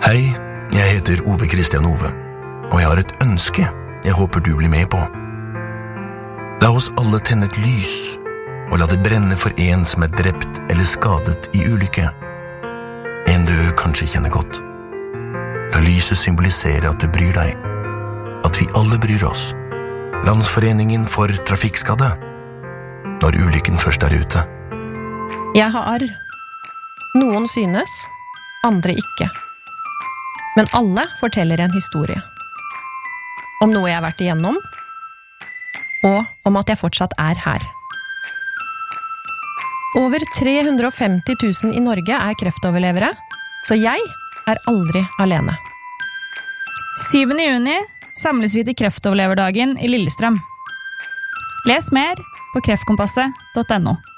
Hei, jeg heter Ove Kristian Ove, og jeg har et ønske jeg håper du blir med på. La oss alle tenne et lys, og la det brenne for en som er drept eller skadet i ulykke. En du kanskje kjenner godt. La lyset symbolisere at du bryr deg, at vi alle bryr oss. Landsforeningen for trafikkskadde. Når ulykken først er ute. Jeg har arr. Noen synes, andre ikke. Men alle forteller en historie. Om noe jeg har vært igjennom, og om at jeg fortsatt er her. Over 350 000 i Norge er kreftoverlevere, så jeg er aldri alene. 7. juni samles vi til kreftoverleverdagen i Lillestrøm. Les mer på kreftkompasset.no.